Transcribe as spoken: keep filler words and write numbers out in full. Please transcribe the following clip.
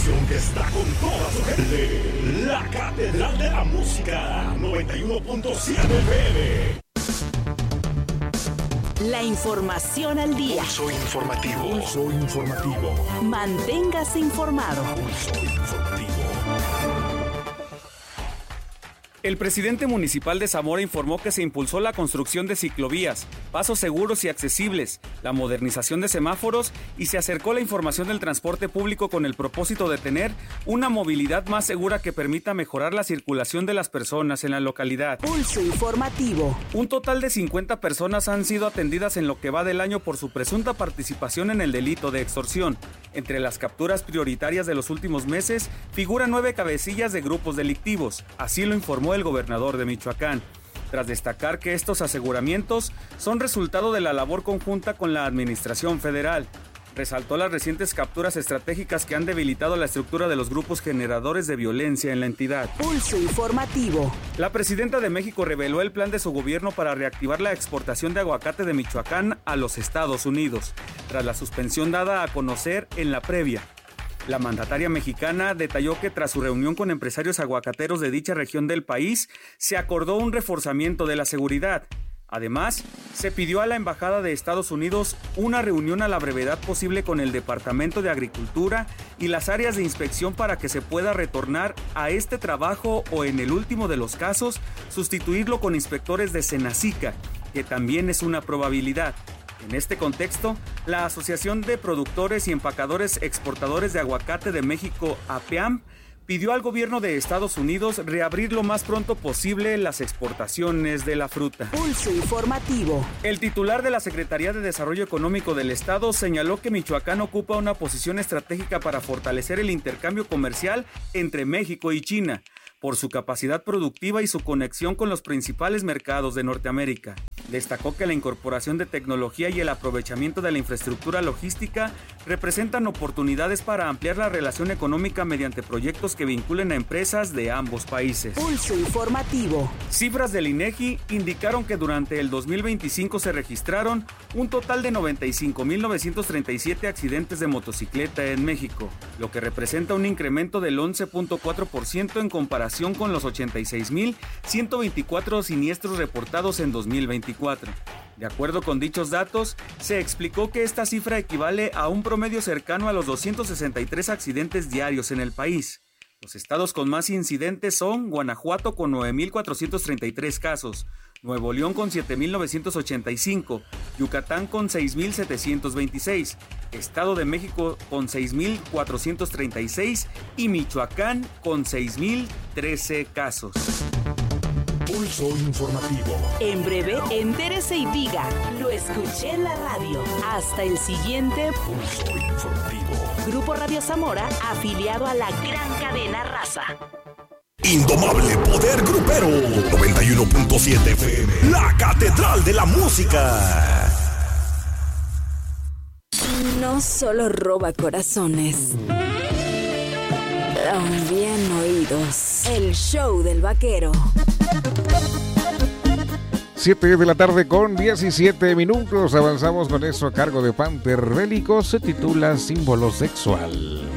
estación que está con toda su gente. La Catedral de la Música, noventa y uno punto siete F M. La información al día. Pulso informativo. Pulso informativo. Manténgase informado. Pulso informativo. El presidente municipal de Zamora informó que se impulsó la construcción de ciclovías, pasos seguros y accesibles, la modernización de semáforos y se acercó la información del transporte público con el propósito de tener una movilidad más segura que permita mejorar la circulación de las personas en la localidad. Pulso informativo. Un total de cincuenta personas han sido atendidas en lo que va del año por su presunta participación en el delito de extorsión. Entre las capturas prioritarias de los últimos meses figuran nueve cabecillas de grupos delictivos, así lo informó el gobernador de Michoacán, tras destacar que estos aseguramientos son resultado de la labor conjunta con la administración federal. Resaltó las recientes capturas estratégicas que han debilitado la estructura de los grupos generadores de violencia en la entidad. Pulso informativo. La presidenta de México reveló el plan de su gobierno para reactivar la exportación de aguacate de Michoacán a los Estados Unidos, tras la suspensión dada a conocer en la previa. La mandataria mexicana detalló que tras su reunión con empresarios aguacateros de dicha región del país, se acordó un reforzamiento de la seguridad. Además, se pidió a la Embajada de Estados Unidos una reunión a la brevedad posible con el Departamento de Agricultura y las áreas de inspección para que se pueda retornar a este trabajo o, en el último de los casos, sustituirlo con inspectores de Senacica, que también es una probabilidad. En este contexto, la Asociación de Productores y Empacadores Exportadores de Aguacate de México, APEAM, pidió al gobierno de Estados Unidos reabrir lo más pronto posible las exportaciones de la fruta. Pulso informativo. El titular de la Secretaría de Desarrollo Económico del Estado señaló que Michoacán ocupa una posición estratégica para fortalecer el intercambio comercial entre México y China, por su capacidad productiva y su conexión con los principales mercados de Norteamérica. Destacó que la incorporación de tecnología y el aprovechamiento de la infraestructura logística representan oportunidades para ampliar la relación económica mediante proyectos que vinculen a empresas de ambos países. Pulso informativo. Cifras del INEGI indicaron que durante el dos mil veinticinco se registraron un total de noventa y cinco mil novecientos treinta y siete accidentes de motocicleta en México, lo que representa un incremento del once punto cuatro por ciento en comparación con los ochenta y seis mil ciento veinticuatro siniestros reportados en dos mil veinticuatro. De acuerdo con dichos datos, se explicó que esta cifra equivale a un promedio cercano a los doscientos sesenta y tres accidentes diarios en el país. Los estados con más incidentes son Guanajuato con nueve mil cuatrocientos treinta y tres casos, Nuevo León con siete mil novecientos ochenta y cinco, Yucatán con seis mil setecientos veintiséis, Estado de México con seis mil cuatrocientos treinta y seis y Michoacán con seis mil trece casos. Pulso informativo. En breve, entérese y diga, lo escuché en la radio. Hasta el siguiente Pulso informativo. Grupo Radio Zamora, afiliado a la gran cadena Raza. Indomable poder grupero. noventa y uno punto siete F M. La Catedral de la Música. No solo roba corazones, también oídos. El show del vaquero. siete de la tarde con diecisiete minutos. Avanzamos con eso a cargo de Panther Bélico. Se titula Símbolo Sexual.